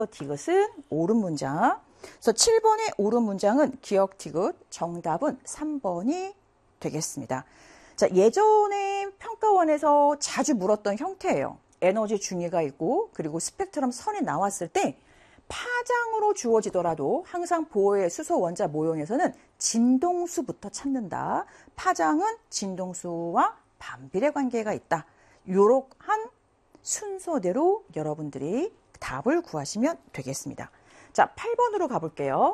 디귿은 옳은 문장. 그래서 7번의 옳은 문장은 기억 디귿, 정답은 3번이 되겠습니다. 자, 예전에 평가원에서 자주 물었던 형태예요. 에너지 중위가 있고 그리고 스펙트럼 선이 나왔을 때 파장으로 주어지더라도 항상 보호의 수소 원자 모형에서는 진동수부터 찾는다. 파장은 진동수와 반비례 관계가 있다. 이러한 순서대로 여러분들이 답을 구하시면 되겠습니다. 자, 8번으로 가볼게요.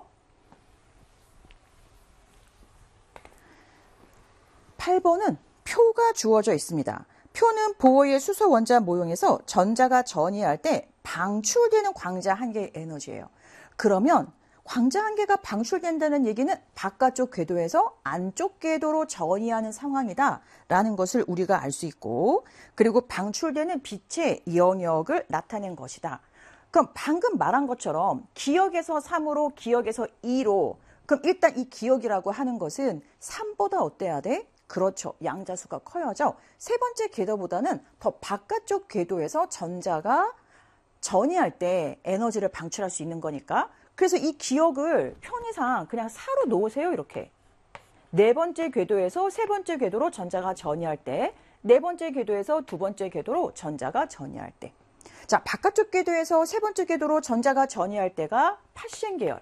8번은 표가 주어져 있습니다. 표는 보호의 수소 원자 모형에서 전자가 전이할 때 방출되는 광자 한 개의 에너지예요. 그러면 광자 한 개가 방출된다는 얘기는 바깥쪽 궤도에서 안쪽 궤도로 전이하는 상황이다 라는 것을 우리가 알 수 있고, 그리고 방출되는 빛의 영역을 나타낸 것이다. 그럼 방금 말한 것처럼 기역에서 3으로 기역에서 2로, 그럼 일단 이 기역이라고 하는 것은 3보다 어때야 돼? 그렇죠. 양자수가 커야죠. 세 번째 궤도보다는 더 바깥쪽 궤도에서 전자가 전이할 때 에너지를 방출할 수 있는 거니까. 그래서 이 기역을 편의상 그냥 4로 놓으세요. 이렇게. 네 번째 궤도에서 세 번째 궤도로 전자가 전이할 때, 네 번째 궤도에서 두 번째 궤도로 전자가 전이할 때. 자, 바깥쪽 궤도에서 세 번째 궤도로 전자가 전이할 때가 8셴 계열.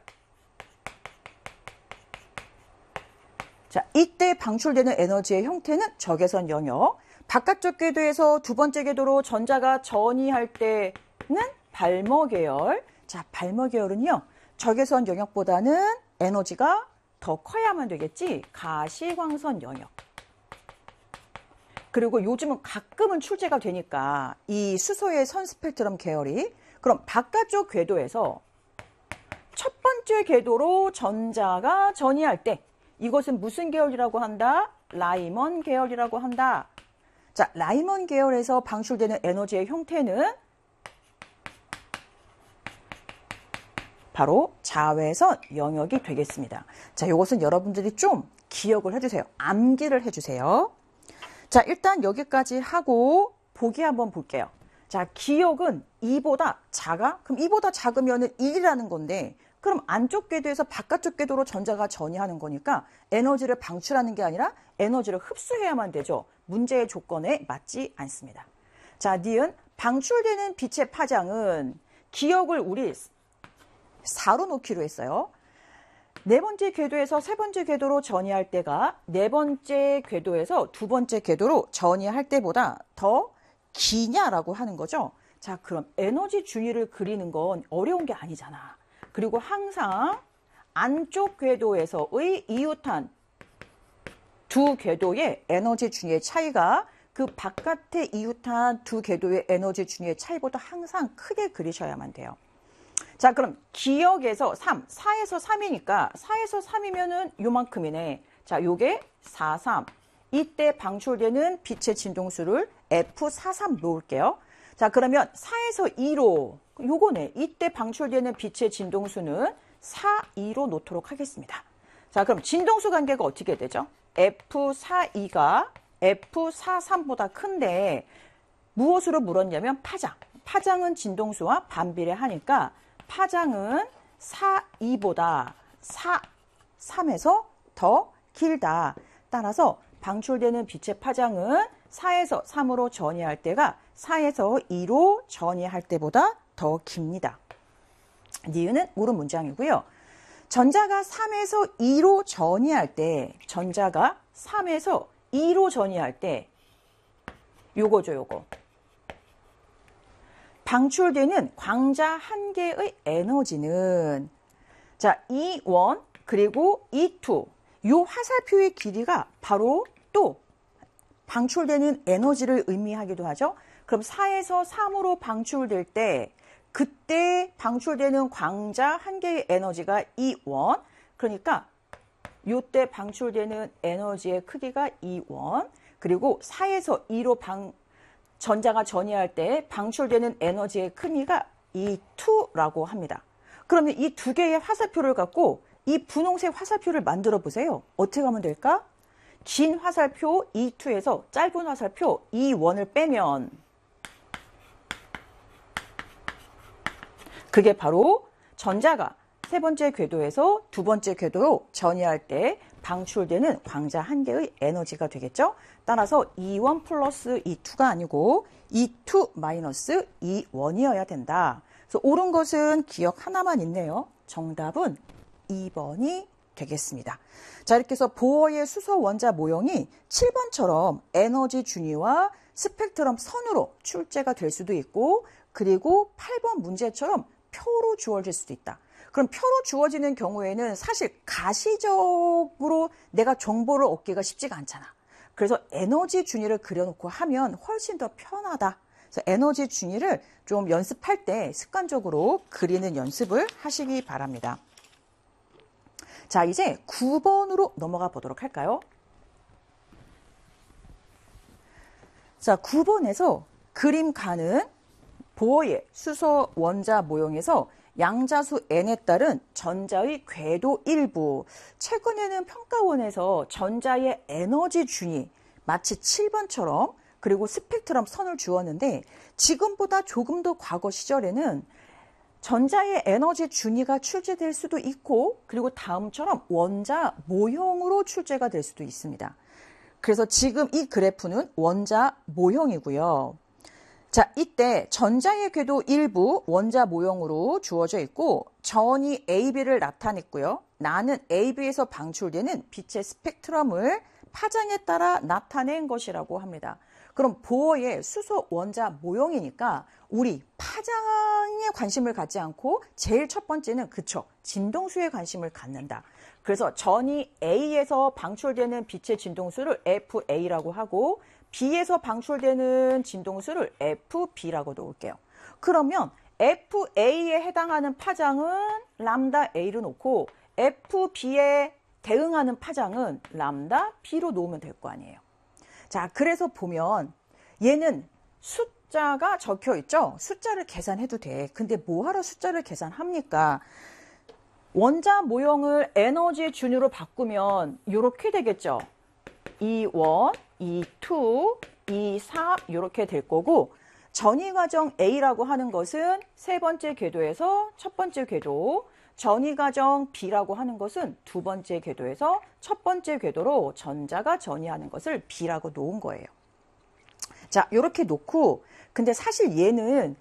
자, 이때 방출되는 에너지의 형태는 적외선 영역. 바깥쪽 궤도에서 두 번째 궤도로 전자가 전이할 때는 발머 계열. 자, 발머 계열은요, 적외선 영역보다는 에너지가 더 커야만 되겠지. 가시광선 영역. 그리고 요즘은 가끔은 출제가 되니까 이 수소의 선 스펙트럼 계열이, 그럼 바깥쪽 궤도에서 첫 번째 궤도로 전자가 전이할 때 이것은 무슨 계열이라고 한다? 라이먼 계열이라고 한다. 자, 라이먼 계열에서 방출되는 에너지의 형태는 바로 자외선 영역이 되겠습니다. 자, 이것은 여러분들이 좀 기억을 해주세요. 암기를 해주세요. 자, 일단 여기까지 하고 보기 한번 볼게요. 자, 기역은 2보다 작아? 그럼 2보다 작으면 1이라는 건데, 그럼 안쪽 궤도에서 바깥쪽 궤도로 전자가 전이하는 거니까 에너지를 방출하는 게 아니라 에너지를 흡수해야만 되죠. 문제의 조건에 맞지 않습니다. 자, 니은 방출되는 빛의 파장은 기역을 우리 4로 놓기로 했어요. 네 번째 궤도에서 세 번째 궤도로 전이할 때가 네 번째 궤도에서 두 번째 궤도로 전이할 때보다 더 기냐라고 하는 거죠. 자, 그럼 에너지 주위를 그리는 건 어려운 게 아니잖아. 그리고 항상 안쪽 궤도에서의 이웃한 두 궤도의 에너지 주위의 차이가 그 바깥에 이웃한 두 궤도의 에너지 주위의 차이보다 항상 크게 그리셔야만 돼요. 자, 그럼 기역에서 3, 4에서 3이니까 4에서 3이면은 요만큼이네. 자, 요게 4, 3. 이때 방출되는 빛의 진동수를 F43 놓을게요. 자, 그러면 4에서 2로, 요거네. 이때 방출되는 빛의 진동수는 4, 2로 놓도록 하겠습니다. 자, 그럼 진동수 관계가 어떻게 되죠? F42가 F43보다 큰데 무엇으로 물었냐면 파장. 파장은 진동수와 반비례하니까 파장은 4, 2보다 4, 3에서 더 길다. 따라서 방출되는 빛의 파장은 4에서 3으로 전이할 때가 4에서 2로 전이할 때보다 더 깁니다. 니은은 옳은 문장이고요. 전자가 3에서 2로 전이할 때, 전자가 3에서 2로 전이할 때 요거죠, 요거. 방출되는 광자 한 개의 에너지는, 자, E1 그리고 E2, 요 화살표의 길이가 바로 또 방출되는 에너지를 의미하기도 하죠. 그럼 4에서 3으로 방출될 때 그때 방출되는 광자 한 개의 에너지가 E1, 그러니까 요때 방출되는 에너지의 크기가 E1, 그리고 4에서 2로 전자가 전이할 때 방출되는 에너지의 크기가 E2라고 합니다. 그러면 이 두 개의 화살표를 갖고 이 분홍색 화살표를 만들어 보세요. 어떻게 하면 될까? 긴 화살표 E2에서 짧은 화살표 E1을 빼면 그게 바로 전자가 세 번째 궤도에서 두 번째 궤도로 전이할 때 방출되는 광자 한 개의 에너지가 되겠죠. 따라서 E1 플러스 E2가 아니고 E2 마이너스 E1이어야 된다. 그래서 옳은 것은 기억 하나만 있네요. 정답은 2번이 되겠습니다. 자, 이렇게 해서 보어의 수소 원자 모형이 7번처럼 에너지 준위와 스펙트럼 선으로 출제가 될 수도 있고, 그리고 8번 문제처럼 표로 주어질 수도 있다. 그럼 표로 주어지는 경우에는 사실 가시적으로 내가 정보를 얻기가 쉽지가 않잖아. 그래서 에너지 준위를 그려놓고 하면 훨씬 더 편하다. 그래서 에너지 준위를 좀 연습할 때 습관적으로 그리는 연습을 하시기 바랍니다. 자, 이제 9번으로 넘어가 보도록 할까요? 자, 9번에서 그림 가는 보어의 수소 원자 모형에서 양자수 n에 따른 전자의 궤도 일부. 최근에는 평가원에서 전자의 에너지 준위 마치 7번처럼 그리고 스펙트럼 선을 주었는데, 지금보다 조금 더 과거 시절에는 전자의 에너지 준위가 출제될 수도 있고, 그리고 다음처럼 원자 모형으로 출제가 될 수도 있습니다. 그래서 지금 이 그래프는 원자 모형이고요. 자, 이때 전자의 궤도 일부 원자 모형으로 주어져 있고, 전이 AB를 나타냈고요. 나는 AB에서 방출되는 빛의 스펙트럼을 파장에 따라 나타낸 것이라고 합니다. 그럼 보어의 수소 원자 모형이니까 우리 파장에 관심을 갖지 않고 제일 첫 번째는 그쵸, 진동수에 관심을 갖는다. 그래서 전이 A에서 방출되는 빛의 진동수를 FA라고 하고, B에서 방출되는 진동수를 FB라고 놓을게요. 그러면 FA에 해당하는 파장은 람다 A로 놓고, FB에 대응하는 파장은 람다 B로 놓으면 될 거 아니에요. 자, 그래서 보면 얘는 숫자가 적혀 있죠? 숫자를 계산해도 돼. 근데 뭐하러 숫자를 계산합니까? 원자 모형을 에너지 준위로 바꾸면 이렇게 되겠죠? E1, E2, E3 이렇게 될 거고, 전이 과정 A라고 하는 것은 세 번째 궤도에서 첫 번째 궤도, 전이 과정 B라고 하는 것은 두 번째 궤도에서 첫 번째 궤도로 전자가 전이하는 것을 B라고 놓은 거예요. 자, 이렇게 놓고, 근데 사실 얘는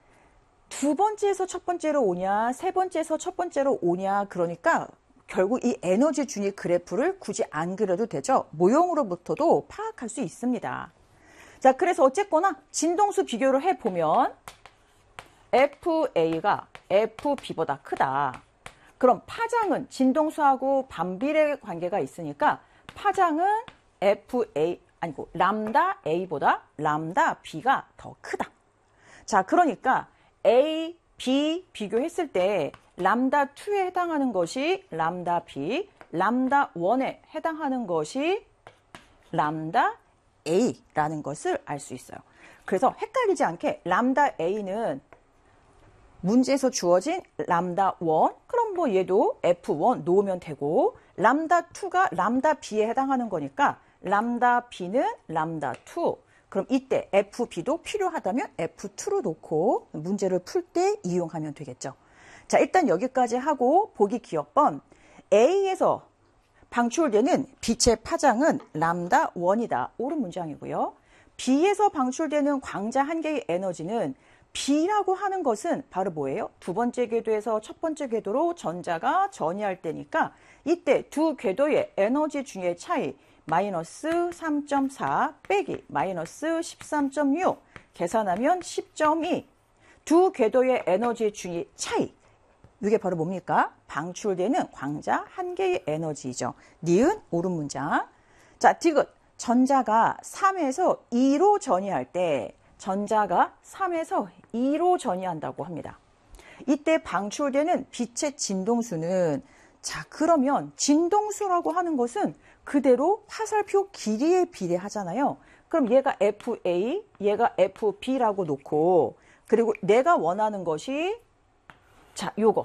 두 번째에서 첫 번째로 오냐, 세 번째에서 첫 번째로 오냐, 그러니까 결국 이 에너지 준위 그래프를 굳이 안 그려도 되죠. 모형으로부터도 파악할 수 있습니다. 자, 그래서 어쨌거나 진동수 비교를 해보면 FA가 FB보다 크다. 그럼 파장은 진동수하고 반비례 관계가 있으니까 파장은 람다 A보다 람다 B가 더 크다. 자, 그러니까 A, B 비교했을 때 람다 2에 해당하는 것이 람다 B, 람다 1에 해당하는 것이 람다 A라는 것을 알 수 있어요. 그래서 헷갈리지 않게 람다 A는 문제에서 주어진 람다 1, 그럼 뭐 얘도 F1 놓으면 되고, 람다 2가 람다 B에 해당하는 거니까 람다 B는 람다 2. 그럼 이때 FB도 필요하다면 F2로 놓고 문제를 풀 때 이용하면 되겠죠. 자, 일단 여기까지 하고 보기 기억번. A에서 방출되는 빛의 파장은 람다 1이다. 옳은 문장이고요. B에서 방출되는 광자 한 개의 에너지는 B라고 하는 것은 바로 뭐예요? 두 번째 궤도에서 첫 번째 궤도로 전자가 전이할 때니까 이때 두 궤도의 에너지 중의 차이 마이너스 3.4 빼기 마이너스 13.6 계산하면 10.2. 두 궤도의 에너지 중의 차이. 이게 바로 뭡니까? 방출되는 광자 한 개의 에너지죠. 니은 옳은 문장. 자, 디귿. 전자가 3에서 2로 전이할 때 전자가 3에서 2로 전이한다고 합니다. 이때 방출되는 빛의 진동수는, 자, 그러면 진동수라고 하는 것은 그대로 화살표 길이에 비례하잖아요. 그럼 얘가 FA, 얘가 FB라고 놓고, 그리고 내가 원하는 것이, 자, 요거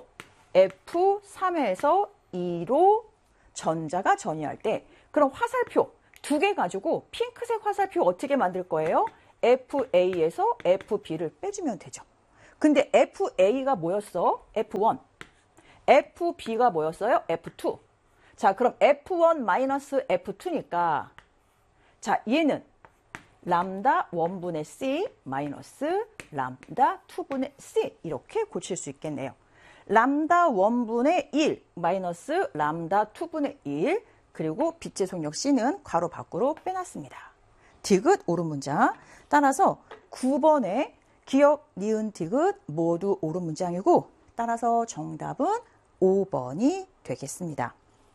F3에서 2로 전자가 전이할 때, 그럼 화살표 두 개 가지고 핑크색 화살표 어떻게 만들 거예요? FA에서 FB를 빼주면 되죠. 근데 FA가 뭐였어? F1. FB가 뭐였어요? F2. 자, 그럼 F1 마이너스 F2니까 자, 얘는 람다 1분의 C 마이너스 람다 2분의 C 이렇게 고칠 수 있겠네요. 람다 1분의 1 마이너스 람다 2분의 1 그리고 빛의 속력 C는 괄호 밖으로 빼놨습니다. 디귿 옳은 문장. 따라서 9번에 기역, 니은, 디귿 모두 옳은 문장이고 따라서 정답은 5번이 되겠습니다.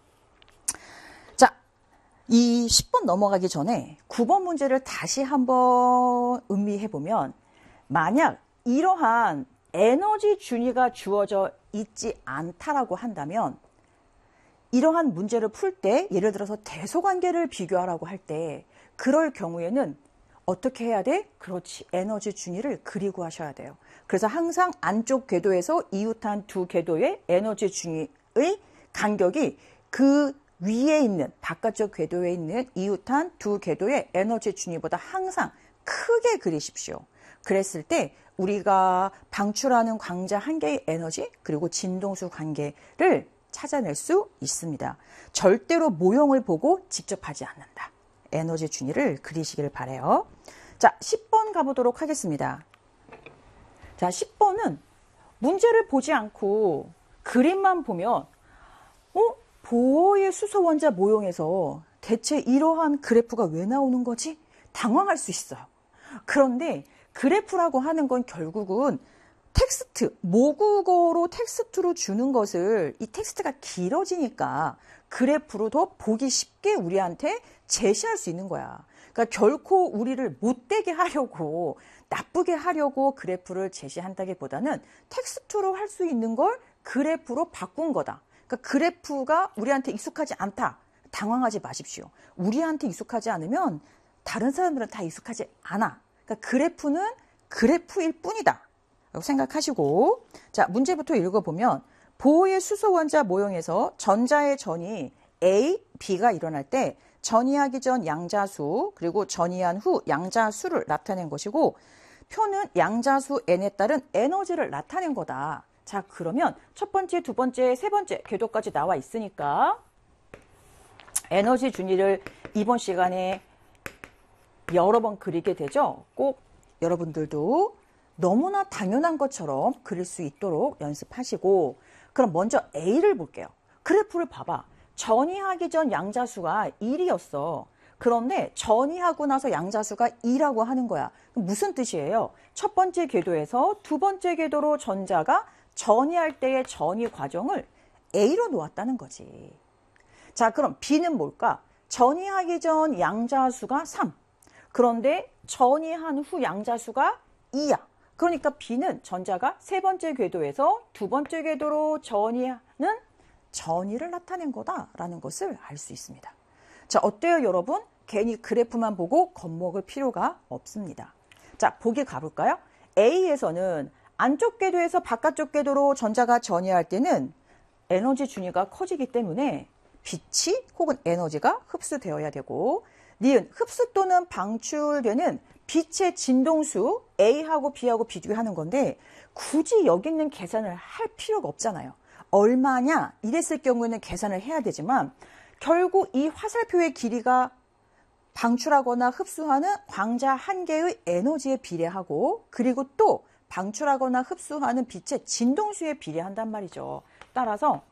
자, 이 10번 넘어가기 전에 9번 문제를 다시 한번 음미해보면 만약 이러한 에너지 준위가 주어져 있지 않다라고 한다면 이러한 문제를 풀 때 예를 들어서 대소관계를 비교하라고 할 때 그럴 경우에는 어떻게 해야 돼? 그렇지. 에너지 준위를 그리고 하셔야 돼요. 그래서 항상 안쪽 궤도에서 이웃한 두 궤도의 에너지 준위의 간격이 그 위에 있는 바깥쪽 궤도에 있는 이웃한 두 궤도의 에너지 준위보다 항상 크게 그리십시오. 그랬을 때 우리가 방출하는 광자 한 개의 에너지 그리고 진동수 관계를 찾아낼 수 있습니다. 절대로 모형을 보고 직접 하지 않는다. 에너지 준위를 그리시길 바라요. 자, 10번 가보도록 하겠습니다. 자, 10번은 문제를 보지 않고 그림만 보면 보어의 수소 원자 모형에서 대체 이러한 그래프가 왜 나오는 거지? 당황할 수 있어요. 그런데 그래프라고 하는 건 결국은 텍스트, 모국어로 텍스트로 주는 것을 이 텍스트가 길어지니까 그래프로 더 보기 쉽게 우리한테 제시할 수 있는 거야. 그러니까 결코 우리를 못되게 하려고 나쁘게 하려고 그래프를 제시한다기보다는 텍스트로 할 수 있는 걸 그래프로 바꾼 거다. 그러니까 그래프가 우리한테 익숙하지 않다. 당황하지 마십시오. 우리한테 익숙하지 않으면 다른 사람들은 다 익숙하지 않아. 그러니까 그래프는 그래프일 뿐이다. 라고 생각하시고 자, 문제부터 읽어보면 보호의 수소 원자 모형에서 전자의 전이 A, B가 일어날 때 전이하기 전 양자수 그리고 전이한 후 양자수를 나타낸 것이고 표는 양자수 N에 따른 에너지를 나타낸 거다. 자, 그러면 첫 번째, 두 번째, 세 번째 궤도까지 나와 있으니까 에너지 준위를 이번 시간에 여러 번 그리게 되죠. 꼭 여러분들도 너무나 당연한 것처럼 그릴 수 있도록 연습하시고 그럼 먼저 A를 볼게요. 그래프를 봐봐. 전이하기 전 양자수가 1이었어. 그런데 전이하고 나서 양자수가 2라고 하는 거야. 무슨 뜻이에요? 첫 번째 궤도에서 두 번째 궤도로 전자가 전이할 때의 전이 과정을 A로 놓았다는 거지. 자, 그럼 B는 뭘까? 전이하기 전 양자수가 3. 그런데 전이한 후 양자수가 2야. 그러니까 B는 전자가 세 번째 궤도에서 두 번째 궤도로 전이하는 전이를 나타낸 거다라는 것을 알 수 있습니다. 자, 어때요, 여러분? 괜히 그래프만 보고 겁먹을 필요가 없습니다. 자, 보기 가볼까요? A에서는 안쪽 궤도에서 바깥쪽 궤도로 전자가 전이할 때는 에너지 준위가 커지기 때문에 빛이 혹은 에너지가 흡수되어야 되고 니은 흡수 또는 방출되는 빛의 진동수 A하고 B하고 비교하는 건데 굳이 여기 있는 계산을 할 필요가 없잖아요. 얼마냐 이랬을 경우에는 계산을 해야 되지만 결국 이 화살표의 길이가 방출하거나 흡수하는 광자 한 개의 에너지에 비례하고 그리고 또 방출하거나 흡수하는 빛의 진동수에 비례한단 말이죠. 따라서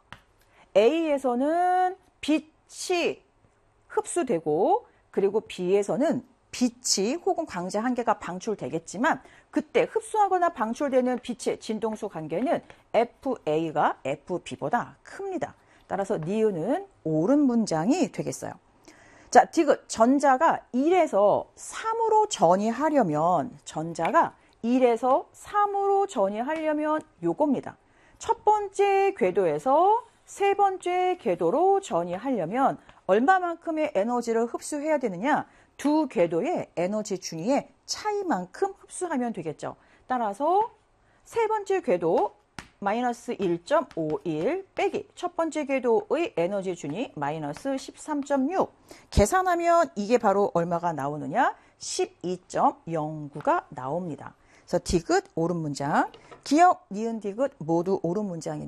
A에서는 빛이 흡수되고 그리고 B에서는 빛이 혹은 광자 한 개가 방출되겠지만 그때 흡수하거나 방출되는 빛의 진동수 관계는 FA가 FB보다 큽니다. 따라서 니은은 옳은 문장이 되겠어요. 자, 디귿 전자가 1에서 3으로 전이하려면 전자가 1에서 3으로 전이하려면 요겁니다. 첫 번째 궤도에서 세 번째 궤도로 전이하려면 얼마만큼의 에너지를 흡수해야 되느냐? 두 궤도의 에너지 준위의 차이만큼 흡수하면 되겠죠. 따라서 세 번째 궤도 마이너스 1.51 빼기 첫 번째 궤도의 에너지 준위 마이너스 13.6 계산하면 이게 바로 얼마가 나오느냐? 12.09가 나옵니다. 그래서 디귿 옳은 문장. 기역, 니은, 디귿 모두 옳은 문장입니다.